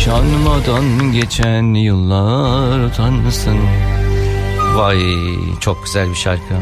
Yaşanmadan geçen yıllar utansın. Vay, çok güzel bir şarkı.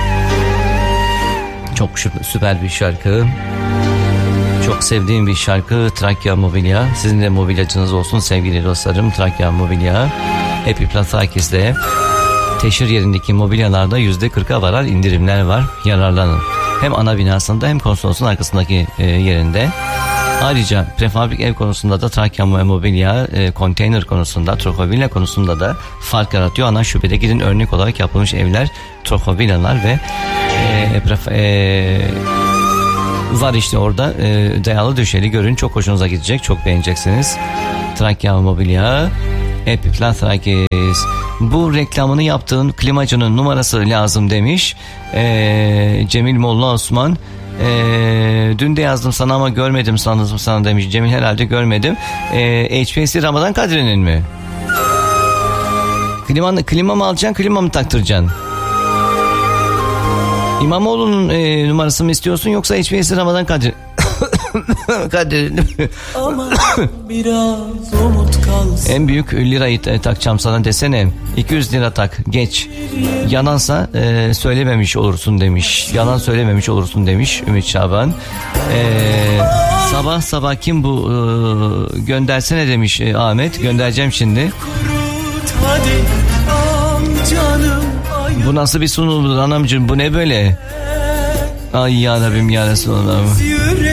Çok süper bir şarkı. Çok sevdiğim bir şarkı Trakya Mobilya. Sizin de mobilyacınız olsun sevgili dostlarım. Trakya Mobilya. Epiplasakis'te teşhir yerindeki mobilyalarda %40'a varan indirimler var. Yararlanın. Hem ana binasında hem konsolosun arkasındaki yerinde. Ayrıca prefabrik ev konusunda da Trakya Mobilya, konteyner konusunda, Trokovilya konusunda da fark yaratıyor. Ana şubede gidin, örnek olarak yapılmış evler, Trokovilyalar ve var işte orada. Dayalı döşeli görün, çok hoşunuza gidecek, çok beğeneceksiniz. Trakya Mobilya, Epiplasakis. Bu reklamını yaptığın klimacının numarası lazım demiş Cemil Molla Osman. Dün de yazdım sana ama görmedim sanırım sana demiş Cemil, herhalde görmedim. HPC Ramazan Kadri'nin mi? Klima mı alacaksın, klima mı taktıracaksın? İmamoğlu'nun numarası mı istiyorsun yoksa HPC Ramazan Kadri? Ama biraz umut kalsın. En büyük lirayı takacağım sana desene. 200 lira tak, geç. Yanansa söylememiş olursun demiş. Yalan söylememiş olursun demiş Ümit Şaban. Sabah kim bu, göndersene demiş Ahmet. Göndereceğim şimdi. Bu nasıl bir sunumdur anamcığım, bu ne böyle? Ay ya Rabbim ya Resulallah.